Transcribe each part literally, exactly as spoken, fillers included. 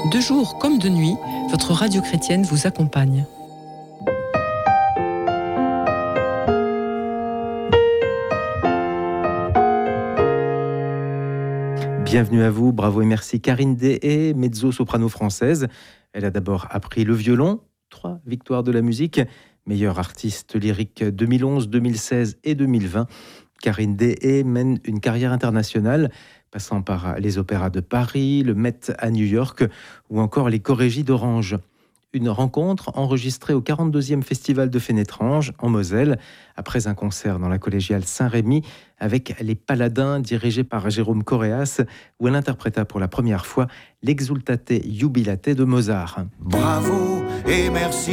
De jour comme de nuit, votre radio chrétienne vous accompagne. Bienvenue à vous, bravo et merci. Karine Deshaies, mezzo-soprano française. Elle a d'abord appris le violon, trois victoires de la musique, meilleure artiste lyrique deux mille onze, deux mille seize et deux mille vingt. Karine Deshaies mène une carrière internationale, passant par les opéras de Paris, le Met à New York ou encore les chorégies d'Orange. Une rencontre enregistrée au quarante-deuxième Festival de Fénétrange, en Moselle, après un concert dans la collégiale Saint-Rémy avec les Paladins, dirigés par Jérôme Correas, où elle interpréta pour la première fois l'Exultate Jubilate de Mozart. Bravo et merci.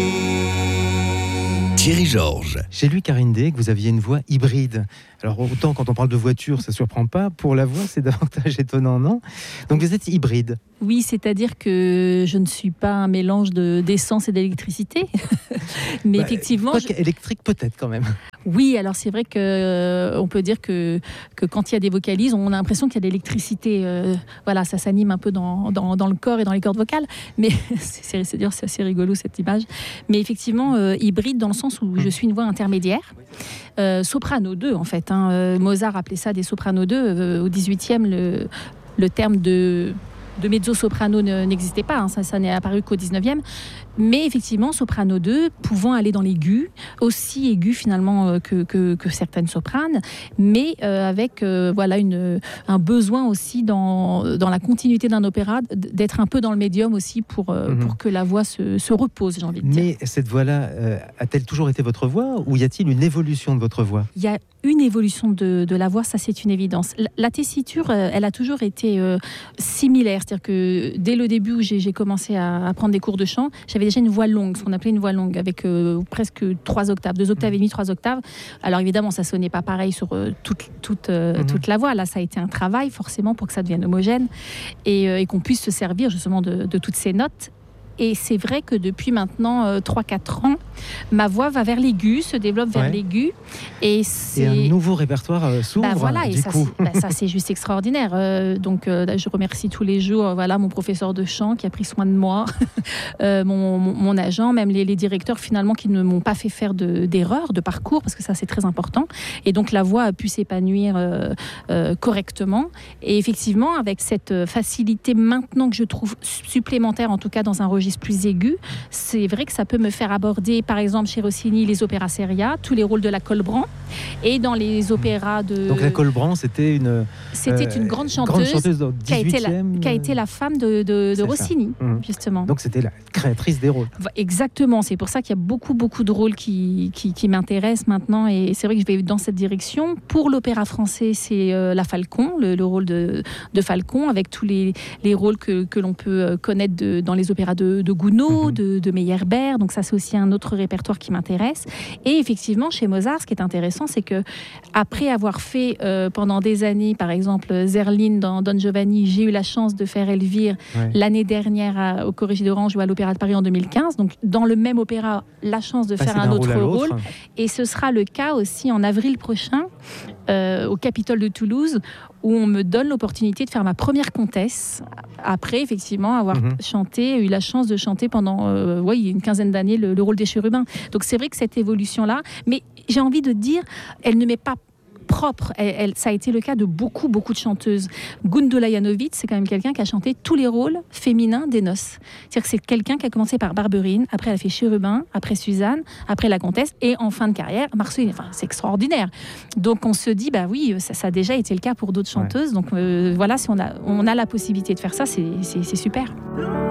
Thierry Georges. J'ai lu, Karine Deshaies, que vous aviez une voix hybride. Alors autant quand on parle de voiture, ça ne surprend pas. Pour la voix, c'est davantage étonnant, non ? Donc vous êtes hybride. Oui, c'est-à-dire que je ne suis pas un mélange de, d'essence et d'électricité. Mais bah, effectivement... Je... électrique peut-être quand même. Oui, alors c'est vrai qu'on euh, peut dire que, que quand il y a des vocalises, on a l'impression qu'il y a de l'électricité. Euh, voilà, ça s'anime un peu dans, dans, dans le corps et dans les cordes vocales. Mais c'est, c'est, c'est, c'est assez rigolo cette image. Mais effectivement, euh, hybride dans le sens où je suis une voix intermédiaire. Euh, soprano deux en fait. Hein. Euh, Mozart appelait ça des soprano deux. Euh, au dix-huitième, le, le terme de... de mezzo-soprano n'existait pas, hein, ça, ça n'est apparu qu'au dix-neuvième. Mais effectivement, soprano deux, pouvant aller dans l'aigu, aussi aigu finalement euh, que, que, que certaines sopranes, mais euh, avec euh, voilà, une, un besoin aussi dans, dans la continuité d'un opéra, d'être un peu dans le médium aussi pour, euh, mm-hmm. pour que la voix se, se repose, j'ai envie de dire. Mais cette voix-là, euh, a-t-elle toujours été votre voix ou y a-t-il une évolution de votre voix ? Il y a une évolution de, de la voix, ça c'est une évidence. La, la tessiture, euh, elle a toujours été euh, similaire. C'est-à-dire que dès le début où j'ai, j'ai commencé à, à prendre des cours de chant, j'avais déjà une voix longue, ce qu'on appelait une voix longue, avec euh, presque trois octaves, deux octaves et demi, trois octaves. Alors évidemment, ça sonnait pas pareil sur euh, toute, toute, euh, mm-hmm. toute la voix. Là, ça a été un travail forcément pour que ça devienne homogène et, euh, et qu'on puisse se servir justement de, de toutes ces notes. Et c'est vrai que depuis maintenant euh, trois quatre ans, ma voix va vers l'aigu, se développe vers ouais. l'aigu. Et, c'est... et un nouveau répertoire euh, s'ouvre, bah voilà, du et ça, coup. C'est, bah ça, c'est juste extraordinaire. Euh, donc, euh, je remercie tous les jours euh, voilà, mon professeur de chant qui a pris soin de moi, euh, mon, mon, mon agent, même les, les directeurs finalement qui ne m'ont pas fait faire de, d'erreurs, de parcours, parce que ça, c'est très important. Et donc, la voix a pu s'épanouir euh, euh, correctement. Et effectivement, avec cette facilité maintenant que je trouve supplémentaire, en tout cas dans un registre plus aigu, c'est vrai que ça peut me faire aborder par exemple chez Rossini les opéras seria, tous les rôles de la Colbran, et dans les opéras de... Donc la Colbran c'était une... C'était euh, une grande chanteuse, grande chanteuse qui, a été la, qui a été la femme de, de, de Rossini, mmh. justement. Donc c'était la créatrice des rôles. Exactement, c'est pour ça qu'il y a beaucoup beaucoup de rôles qui, qui, qui m'intéressent maintenant, et c'est vrai que je vais dans cette direction. Pour l'opéra français, c'est euh, la Falcon, le, le rôle de, de Falcon, avec tous les, les rôles que, que l'on peut connaître de, dans les opéras de, de Gounod, mmh. de, de Meyerbeer, donc ça c'est aussi un autre répertoire qui m'intéresse. Et effectivement chez Mozart, ce qui est intéressant, c'est que après avoir fait euh, pendant des années par exemple Zerlina dans Don Giovanni, j'ai eu la chance de faire Elvire ouais. l'année dernière à, au Chorégie d'Orange ou à l'Opéra de Paris en deux mille quinze, donc dans le même opéra, la chance de Passer faire un autre rôle, rôle. Et ce sera le cas aussi en avril prochain euh, au Capitole de Toulouse, où on me donne l'opportunité de faire ma première comtesse, après effectivement avoir mm-hmm. chanté, eu la chance de chanter pendant euh, ouais, une quinzaine d'années le, le rôle des chérubins. Donc c'est vrai que cette évolution-là, mais j'ai envie de dire, elle ne m'est pas propre. Elle, elle, ça a été le cas de beaucoup, beaucoup de chanteuses. Gundula Janowitz, c'est quand même quelqu'un qui a chanté tous les rôles féminins des noces. C'est-à-dire que c'est quelqu'un qui a commencé par Barberine, après elle a fait Chérubin, après Suzanne, après la Comtesse, et en fin de carrière, Marceline. Enfin, c'est extraordinaire. Donc on se dit, bah oui, ça, ça a déjà été le cas pour d'autres chanteuses. Ouais. Donc euh, voilà, si on a, on a la possibilité de faire ça, c'est, c'est, c'est super.